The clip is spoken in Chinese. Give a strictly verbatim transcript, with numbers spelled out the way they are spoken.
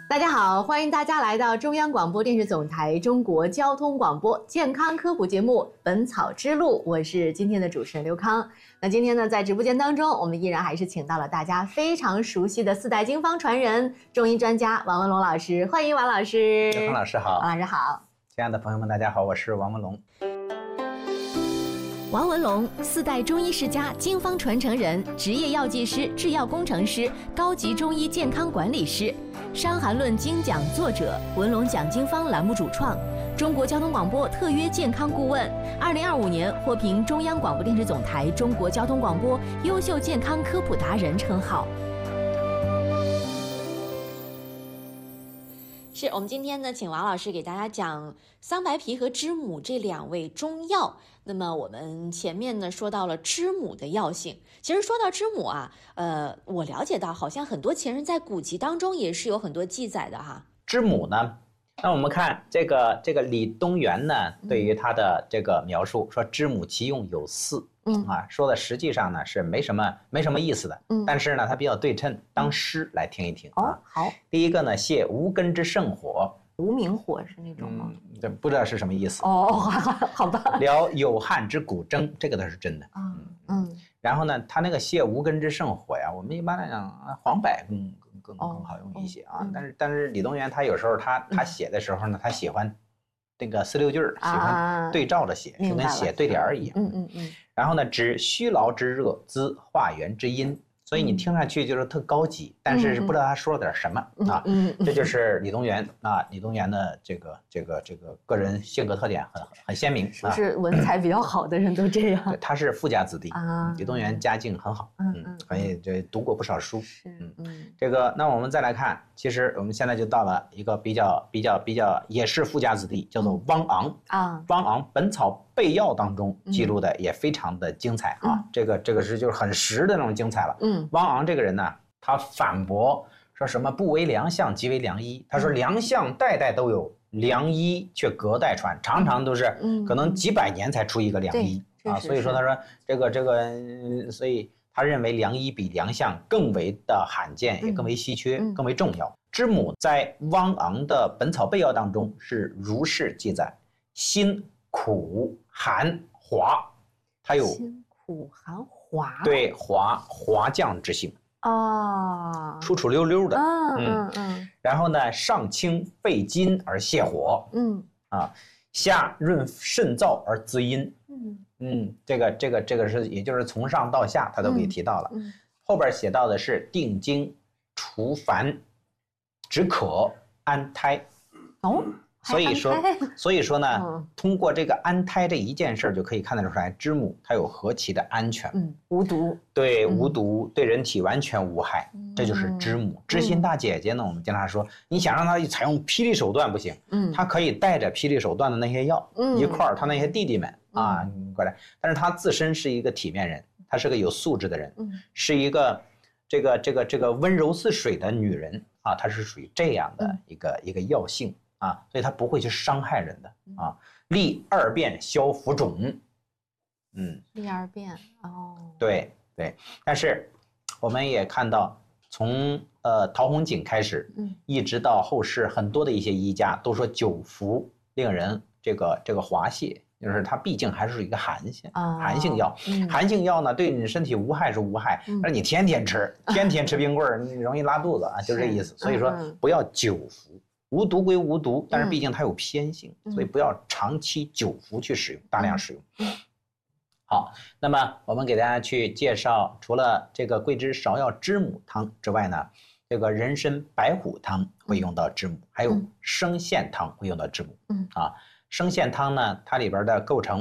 大家好，欢迎大家来到中央广播电视总台中国交通广播健康科普节目《本草之路》，我是今天的主持人刘康。那今天呢，在直播间当中，我们依然还是请到了大家非常熟悉的四代经方传人、中医专家王文龙老师，欢迎王老师。 刘康老师好， 王老师好， 亲爱的朋友们，大家好，我是王文龙。 王文龙，四代中医世家、经方传承人，职业药剂师、制药工程师，高级中医健康管理师，《伤寒论》精讲作者，文龙讲经方栏目主创，中国交通广播特约健康顾问，二零二五年获评中央广播电视总台中国交通广播优秀健康科普达人称号。是我们今天呢，请王老师给大家讲桑白皮和知母这两味中药。那么我们前面呢说到了知母的药性，其实说到知母啊，呃，我了解到好像很多前人在古籍当中也是有很多记载的哈。 知母呢，那我们看这个这个李东垣呢，对于他的这个描述说，知母其用有四。嗯啊，说的实际上呢是没什么没什么意思的，嗯，但是呢它比较对称，当诗来听一听啊。 哦，好。 第一个呢，泻无根之盛火， 无名火是那种吗？ 嗯，这不知道是什么意思。 哦，好吧。 疗有汗之骨蒸，这个倒是真的。 嗯嗯。 然后呢，它那个泻无根之盛火呀，我们一般来讲黄柏更更更更好用一些啊。但是但是李东垣他有时候他他写的时候呢，他喜欢这个四六句儿，喜欢对照着写，就跟写对联儿一样。嗯嗯嗯。然后呢，指虚劳之热，滋化元之阴，所以你听上去就是特高级，但是不知道他说了点什么啊。这就是李东垣啊，李东垣的这个这个这个个人性格特点很很鲜明， 是文采比较好的人都这样。 对，他是富家子弟啊，李东垣家境很好，嗯，所以这读过不少书。嗯嗯，这个那我们再来看，其实我们现在就到了一个比较比较比较也是富家子弟，叫做汪昂啊。汪昂《本草备要》当中记录的也非常的精彩啊，这个这个是就是很实的那种精彩了。嗯，汪昂这个人呢，他反驳说什么不为良相即为良医，他说良相代代都有，良医却隔代传，常常都是可能几百年才出一个良医啊。所以说他说这个这个，所以他认为良医比良相更为的罕见，也更为稀缺，更为重要。知母在汪昂的《本草备要》当中是如是记载：辛苦寒滑，它有辛苦寒滑， 对，滑滑降之性啊， 楚楚溜溜的， 嗯嗯嗯。 然后呢，上清肺筋而泻火，嗯啊，下润肾燥而滋阴，嗯嗯，这个这个这个是，也就是从上到下他都给提到了。嗯，后边写到的是定经除烦止渴安胎。哦。所以说，所以说呢，嗯、通过这个安胎这一件事就可以看得出来，知母它有何其的安全， 嗯，无毒， 对，无毒，嗯、对人体完全无害，嗯、这就是知母。知心大姐姐呢，我们经常说，你想让她采用霹雳手段不行，嗯，她可以带着霹雳手段的那些药，嗯、一块儿，她那些弟弟们啊，嗯、过来，但是她自身是一个体面人，她是个有素质的人，嗯、是一个这个这个这个温柔似水的女人啊，她是属于这样的一个、嗯、一个药性。啊，所以他不会去伤害人的啊。利二便消浮肿，嗯， 利二便哦， 对对。但是我们也看到，从呃陶弘景开始，嗯，一直到后世，很多的一些医家都说久服令人这个这个滑泻，就是它毕竟还是一个寒性、哦、寒性药。嗯、寒性药呢，对你身体无害是无害，嗯、但是你天天吃，天天吃冰棍儿，你容易拉肚子啊，就是这意思。所以说不要久服。无毒归无毒，但是毕竟它有偏性，嗯、所以不要长期久服去使用，大量使用。嗯、好，那么我们给大家去介绍，除了这个桂枝芍药知母汤之外呢，这个人参白虎汤会用到知母，嗯、还有生线汤会用到知母。嗯啊，生线汤呢，它里边的构成